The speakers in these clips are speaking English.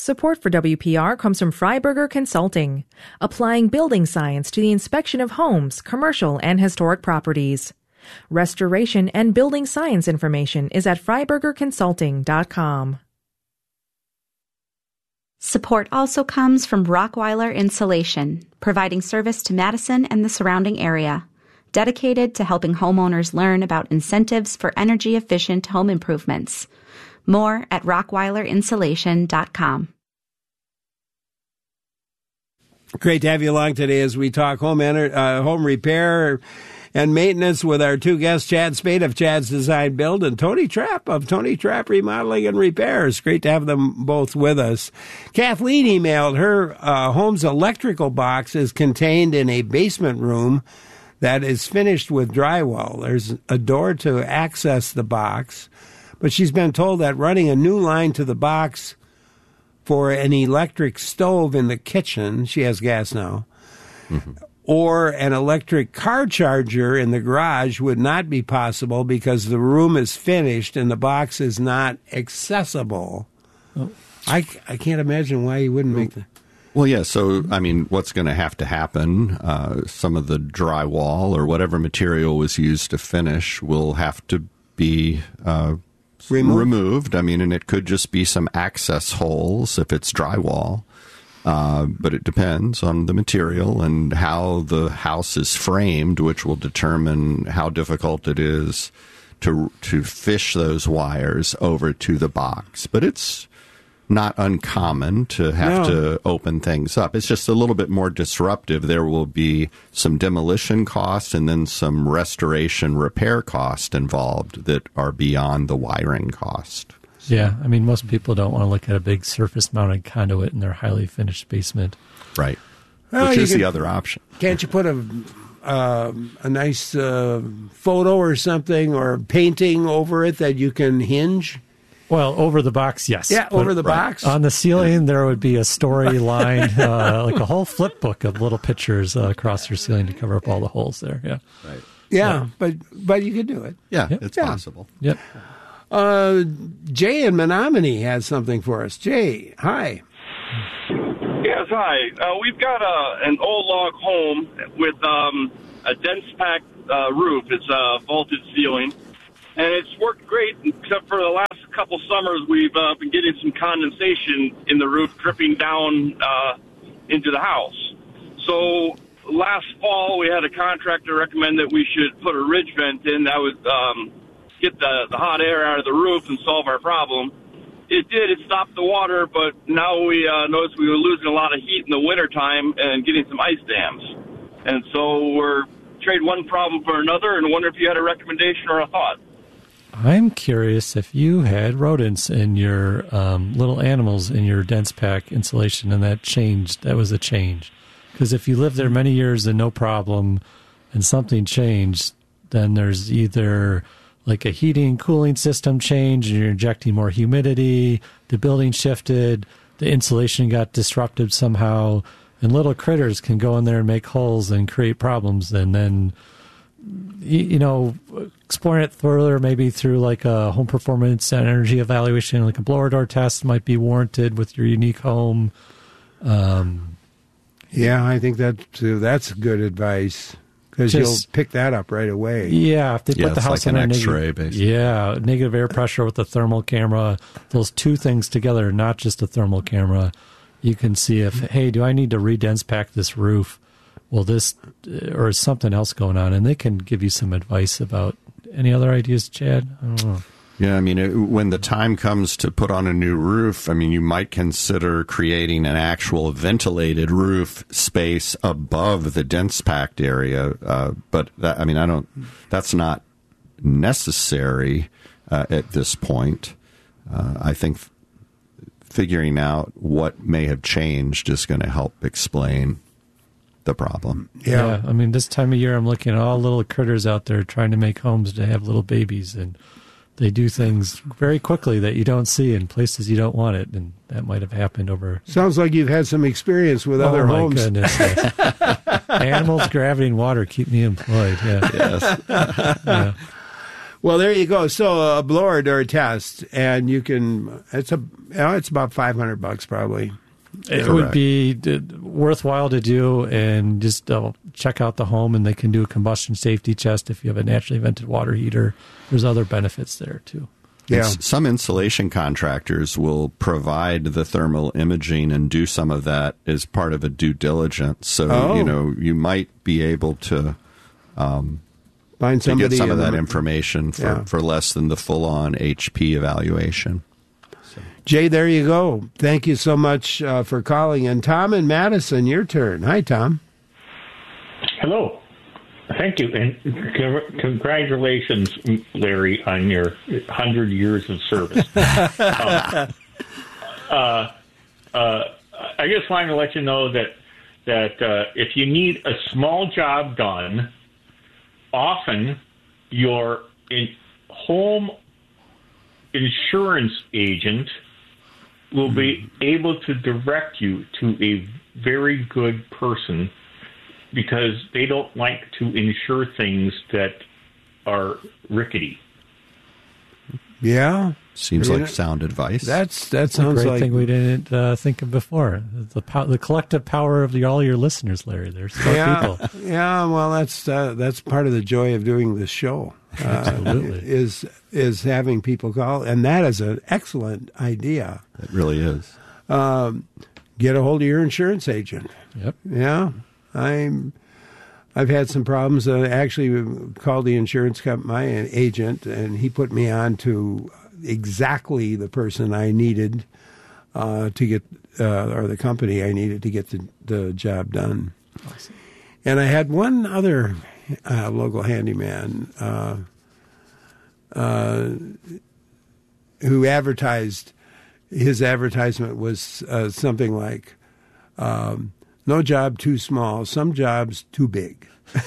Support for WPR comes from Freiberger Consulting, applying building science to the inspection of homes, commercial, and historic properties. Restoration and building science information is at freibergerconsulting.com. Support also comes from Rockweiler Insulation, providing service to Madison and the surrounding area, dedicated to helping homeowners learn about incentives for energy-efficient home improvements. More at rockweilerinsulation.com. Great to have you along today as we talk home repair and maintenance with our two guests, Chad Spade of Chad's Design Build and Tony Trapp of Tony Trapp Remodeling and Repairs. Great to have them both with us. Kathleen emailed her home's electrical box is contained in a basement room that is finished with drywall. There's a door to access the box, but she's been told that running a new line to the box for an electric stove in the kitchen, she has gas now, or an electric car charger in the garage would not be possible because the room is finished and the box is not accessible. Oh. I can't imagine why you wouldn't make that. Well, yeah, so, I mean, what's going to happen, some of the drywall or whatever material was used to finish will have to be removed. I mean, and it could just be some access holes if it's drywall. But it depends on the material and how the house is framed, which will determine how difficult it is to fish those wires over to the box. But it's not uncommon to have to open things up. It's just a little bit more disruptive. There will be some demolition costs and then some restoration repair costs involved that are beyond the wiring cost. Yeah, I mean, most people don't want to look at a big surface-mounted conduit in their highly finished basement. Right, which is the other option. Can't you put a nice photo or something or painting over it that you can hinge? Well, over the box, yes. Yeah, over the box. On the ceiling, there would be a storyline, like a whole flip book of little pictures across your ceiling to cover up all the holes there. Yeah, right. Yeah, but you could do it. Yeah, it's possible. Yep. Jay in Menominee has something for us. Jay, hi. Yes, hi. We've got an old log home with a dense packed roof. It's a vaulted ceiling, and it's worked great, except for the last couple summers we've been getting some condensation in the roof dripping down into the house. So last fall we had a contractor recommend that we should put a ridge vent in that would get the hot air out of the roof and solve our problem. It did. It stopped the water, but now we noticed we were losing a lot of heat in the wintertime and getting some ice dams. And so we're trading one problem for another and wonder if you had a recommendation or a thought. I'm curious if you had rodents in your little animals in your dense pack insulation and that was a change. Because if you lived there many years and no problem and something changed, then there's either like a heating, cooling system change, and you're injecting more humidity, the building shifted, the insulation got disrupted somehow, and little critters can go in there and make holes and create problems. And then, exploring it further, maybe through like a home performance and energy evaluation, like a blower door test might be warranted with your unique home. Yeah, I think that's good advice. Because you'll pick that up right away. Yeah, if they put the house like on an X-ray, basically. Yeah, negative air pressure with the thermal camera. Those two things together, not just a thermal camera. You can see if, hey, do I need to re-dense pack this roof? Well, this, or is something else going on? And they can give you some advice about any other ideas, Chad? I don't know. Yeah, I mean, when the time comes to put on a new roof, I mean, you might consider creating an actual ventilated roof space above the dense packed area. But that's not necessary at this point. I think figuring out what may have changed is going to help explain the problem. Yeah, I mean, this time of year, I'm looking at all little critters out there trying to make homes to have little babies, and they do things very quickly that you don't see in places you don't want it, and that might have happened over. Sounds like you've had some experience with other homes. Oh, my goodness. Animals, gravity, and water keep me employed. Yeah. Yes. Yeah. Well, there you go. So a blower door test, and you can. It's about $500 probably. It would be worthwhile to do, and just check out the home, and they can do a combustion safety test if you have a naturally vented water heater. There's other benefits there, too. Yeah. Some insulation contractors will provide the thermal imaging and do some of that as part of a due diligence. So, you might be able to find somebody to get some of that information for less than the full-on HP evaluation. Jay, there you go. Thank you so much for calling. And Tom and Madison, your turn. Hi, Tom. Hello. Thank you. And congratulations, Larry, on your 100 years of service. I just wanted to let you know that if you need a small job done, often your home insurance agent will be able to direct you to a very good person, because they don't like to insure things that are rickety. Yeah. Seems like sound advice. That sounds a great like thing we didn't think of before. The collective power of all your listeners, Larry. There's smart people. Yeah, well, that's part of the joy of doing this show. Absolutely. Is having people call, and that is an excellent idea. It really is. Get a hold of your insurance agent. Yep. Yeah. I've had some problems. I actually called the insurance company, my agent, and he put me on to exactly the person I needed to get, or the company I needed to get the job done. Awesome. And I had one other local handyman who advertised. His advertisement was something like, no job too small, some jobs too big.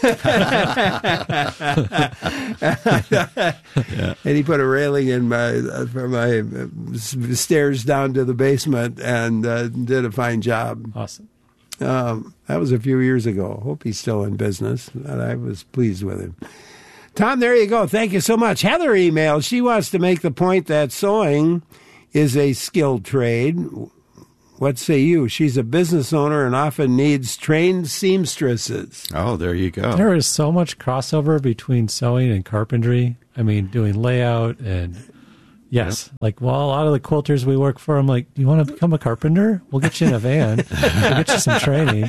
And he put a railing in for my stairs down to the basement, and did a fine job. Awesome. That was a few years ago. Hope he's still in business. I was pleased with him. Tom, there you go. Thank you so much. Heather emailed. She wants to make the point that sewing is a skilled trade. What say you? She's a business owner and often needs trained seamstresses. Oh, there you go. There is so much crossover between sewing and carpentry. I mean, doing layout and, yes. Yep. Like, well, a lot of the quilters we work for, I'm like, do you want to become a carpenter? We'll get you in a van. We'll get you some training.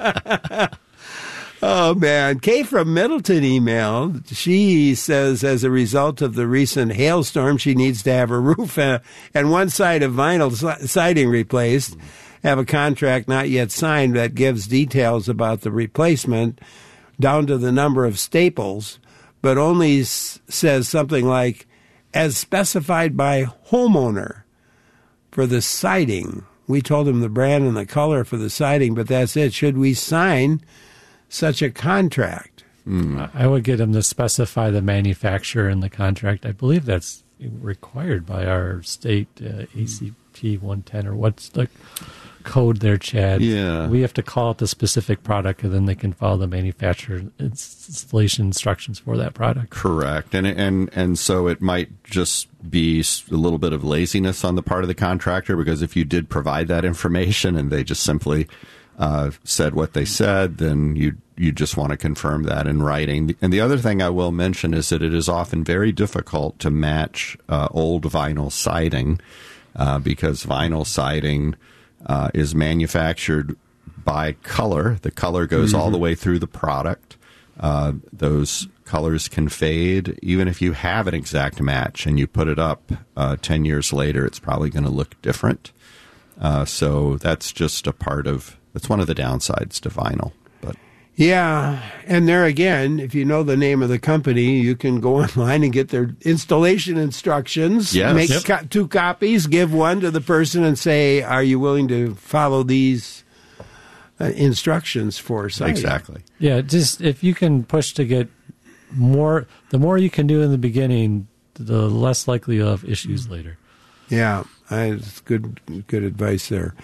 Oh, man. Kay from Middleton emailed. She says, as a result of the recent hailstorm, she needs to have her roof and one side of vinyl siding replaced, have a contract not yet signed that gives details about the replacement down to the number of staples, but only says something like, as specified by homeowner for the siding. We told him the brand and the color for the siding, but that's it. Should we sign such a contract? I would get them to specify the manufacturer in the contract. I believe that's required by our state ACP 110, or what's the code there, Chad? Yeah. We have to call it the specific product, and then they can follow the manufacturer installation instructions for that product. Correct. And so it might just be a little bit of laziness on the part of the contractor, because if you did provide that information and they just simply said what they said, then you just want to confirm that in writing. And the other thing I will mention is that it is often very difficult to match old vinyl siding, because vinyl siding is manufactured by color. The color goes all the way through the product. Those colors can fade. Even if you have an exact match and you put it up 10 years later, it's probably going to look different. So that's just that's one of the downsides to vinyl. But yeah, and there again, if you know the name of the company, you can go online and get their installation instructions. Yes. Make 2 copies, give one to the person, and say, "Are you willing to follow these instructions for siding?" Exactly. Yeah, just if you can push to get more, the more you can do in the beginning, the less likely you'll have issues later. Yeah, it's good advice there.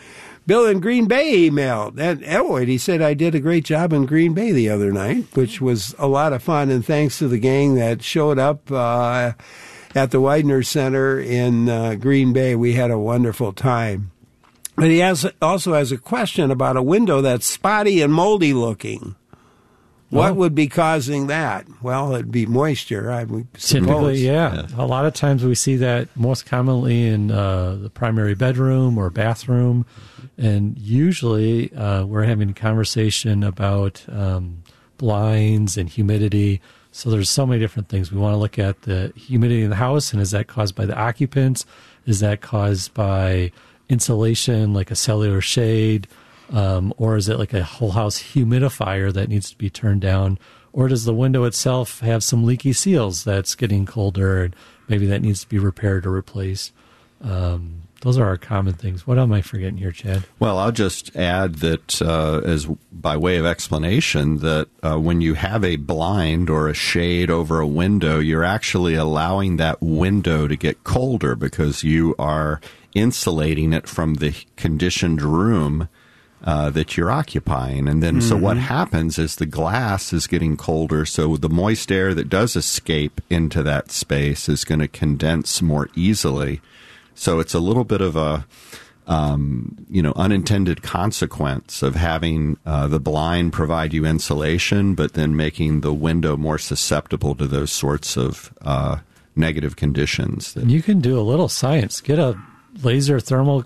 Bill in Green Bay emailed, and Elwood, he said, I did a great job in Green Bay the other night, which was a lot of fun, and thanks to the gang that showed up at the Widener Center in Green Bay, we had a wonderful time. But he also has a question about a window that's spotty and moldy looking. What would be causing that? Well, it'd be moisture, I would suppose. Typically, yeah. A lot of times we see that most commonly in the primary bedroom or bathroom. And usually we're having a conversation about blinds and humidity. So there's so many different things. We want to look at the humidity in the house, and is that caused by the occupants? Is that caused by insulation, like a cellular shade? Or is it like a whole house humidifier that needs to be turned down? Or does the window itself have some leaky seals that's getting colder and maybe that needs to be repaired or replaced? Those are our common things. What am I forgetting here, Chad? Well, I'll just add that as by way of explanation that when you have a blind or a shade over a window, you're actually allowing that window to get colder because you are insulating it from the conditioned room that you're occupying. And then so what happens is the glass is getting colder, so the moist air that does escape into that space is going to condense more easily. So it's a little bit of a unintended consequence of having the blind provide you insulation, but then making the window more susceptible to those sorts of negative conditions. You can do a little science. Get a laser thermal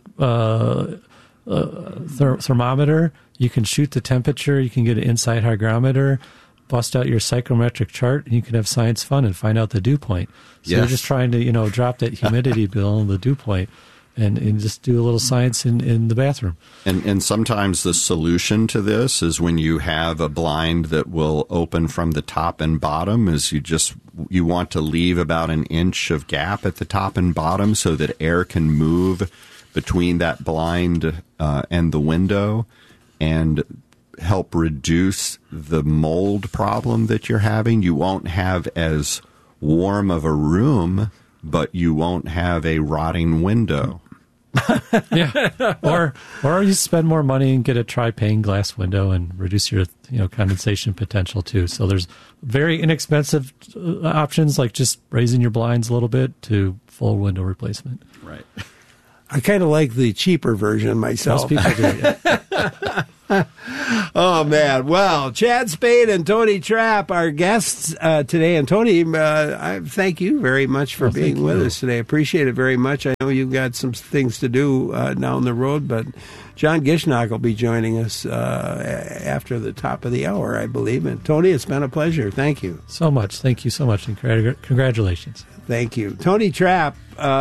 thermometer. You can shoot the temperature. You can get an inside hygrometer, bust out your psychrometric chart, and you can have science fun and find out the dew point. So you're just trying to, drop that humidity bill and the dew point and just do a little science in the bathroom. And sometimes the solution to this is when you have a blind that will open from the top and bottom is you want to leave about an inch of gap at the top and bottom so that air can move between that blind and the window and help reduce the mold problem that you're having. You won't have as warm of a room, but you won't have a rotting window. Yeah. Or you spend more money and get a tri-pane glass window and reduce your condensation potential too. So there's very inexpensive options like just raising your blinds a little bit to full window replacement. Right. I kind of like the cheaper version myself. Most people do, yeah. Oh, man. Well, Chad Spade and Tony Trapp, our guests today. And Tony, I thank you very much for being with us today. Appreciate it very much. I know you've got some things to do down the road, but John Gishnock will be joining us after the top of the hour, I believe. And Tony, it's been a pleasure. Thank you. So much. Thank you so much. And congratulations. Thank you. Tony Trapp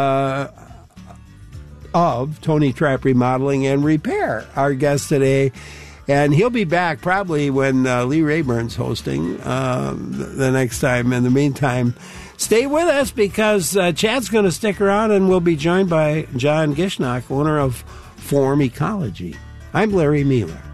of Tony Trapp Remodeling and Repair, our guest today. And he'll be back probably when Lee Rayburn's hosting the next time. In the meantime, stay with us because Chad's going to stick around and we'll be joined by John Gishnock, owner of Form Ecology. I'm Larry Mueller.